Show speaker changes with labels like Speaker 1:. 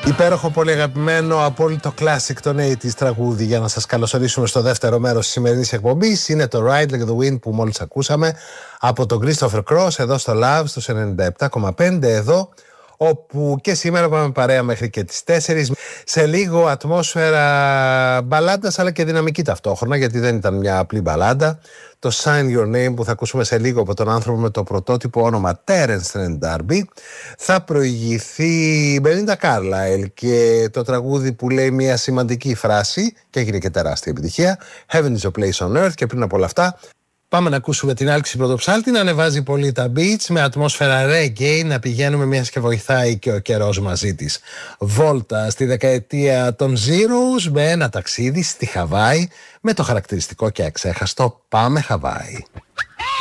Speaker 1: Υπέροχο, πολύ αγαπημένο, απόλυτο classic των 80's τραγούδι για να σας καλωσορίσουμε στο δεύτερο μέρος της σημερινής εκπομπής. Είναι το Ride Like the Wind που μόλις ακούσαμε από τον Christopher Cross εδώ στο Love στο 97,5 εδώ, όπου και σήμερα πάμε παρέα μέχρι και τις 4. Σε λίγο ατμόσφαιρα μπαλάντας αλλά και δυναμική ταυτόχρονα, γιατί δεν ήταν μια απλή μπαλάντα. Το Sign Your Name που θα ακούσουμε σε λίγο από τον άνθρωπο με το πρωτότυπο όνομα Terence Trent D'Arby θα προηγηθεί η Belinda Carlisle και το τραγούδι που λέει μια σημαντική φράση και έγινε και τεράστια επιτυχία, Heaven is a place on earth. Και πριν από όλα αυτά πάμε να ακούσουμε την Άλξη Πρωτοψάλτη να ανεβάζει πολύ τα beats με ατμόσφαιρα reggae, να πηγαίνουμε μιας και βοηθάει και ο καιρός μαζί της. Βόλτα στη δεκαετία των Zeros με ένα ταξίδι στη Χαβάη με το χαρακτηριστικό και αξέχαστο Πάμε Χαβάη.